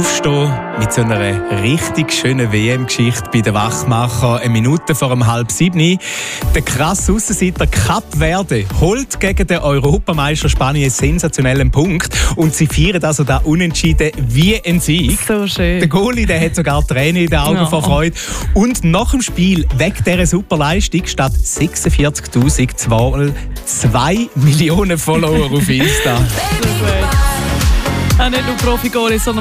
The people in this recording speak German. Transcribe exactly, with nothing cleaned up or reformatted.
Aufstehen mit so einer richtig schönen W M-Geschichte bei den Wachmachern. Eine Minute vor um halb sieben. Der krasse Aussenseiter Kap Verde holt gegen den Europameister Spanien einen sensationellen Punkt. Und sie feiern also da unentschieden wie ein Sieg. So schön. Der Goalie der hat sogar Tränen in den Augen ja. vor Freude. Und nach dem Spiel, wegen dieser super Leistung, statt sechsundvierzigtausend zwei Millionen Follower auf Insta. Ja, nicht nur Profi-Goalie, sondern